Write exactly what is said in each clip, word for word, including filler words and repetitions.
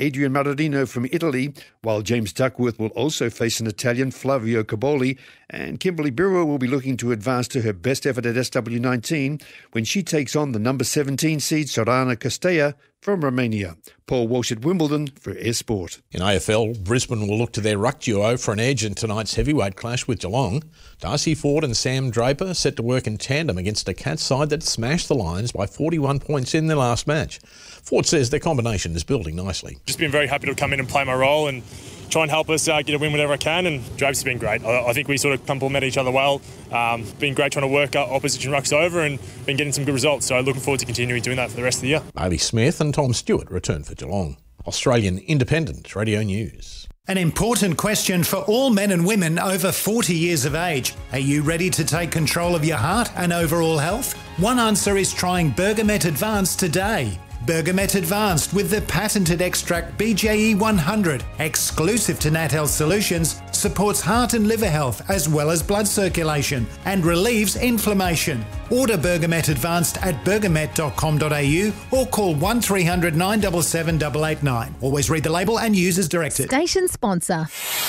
Adrian Martino from Italy, while James Duckworth will also face an Italian, Flavio Caboli, and Kimberly Birrell will be looking to advance to her best effort at S W nineteen when she takes on the number seventeen seed Sorana Castella from Romania. Paul Walsh at Wimbledon for Air Sport. In A F L, Brisbane will look to their ruck duo for an edge in tonight's heavyweight clash with Geelong. Darcy Ford and Sam Draper set to work in tandem against a Cats side that smashed the Lions by forty-one points in their last match. Ford says their combination is building nicely. Just been very happy to come in and play my role and try and help us uh, get a win whenever I can, and Drapes has been great. I, I think we sort of complement each other well. Um, been great trying to work uh, opposition rucks over and been getting some good results, so looking forward to continuing doing that for the rest of the year. Bailey Smith and Tom Stewart return for Geelong. Australian Independent Radio News. An important question for all men and women over forty years of age. Are you ready to take control of your heart and overall health? One answer is trying Bergamet Advanced today. Bergamet Advanced with the patented extract B J E one hundred, exclusive to Nat Health Solutions, supports heart and liver health as well as blood circulation and relieves inflammation. Order Bergamet Advanced at bergamet dot com dot a u or call one three hundred nine seven seven eight eight nine. Always read the label and use as directed. Station sponsor.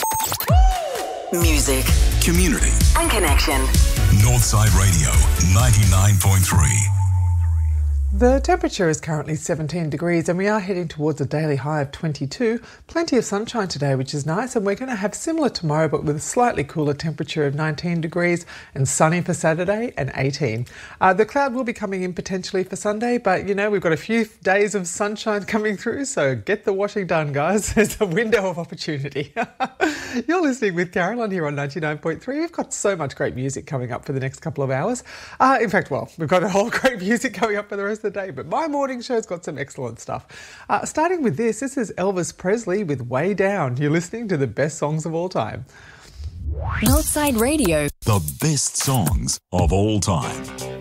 Music, community and connection. Northside Radio ninety-nine point three. The temperature is currently seventeen degrees and we are heading towards a daily high of twenty-two. Plenty of sunshine today, which is nice, and we're going to have similar tomorrow but with a slightly cooler temperature of nineteen degrees and sunny for Saturday and eighteen. Uh, the cloud will be coming in potentially for Sunday, but you know, we've got a few days of sunshine coming through, so get the washing done, guys. There's a window of opportunity. You're listening with Caroline here on ninety-nine point three. We've got so much great music coming up for the next couple of hours. Uh, in fact, well, we've got a whole great music coming up for the rest of the day, but my morning show's got some excellent stuff. Uh, starting with this, this is Elvis Presley with Way Down. You're listening to the best songs of all time. Northside Radio. The best songs of all time.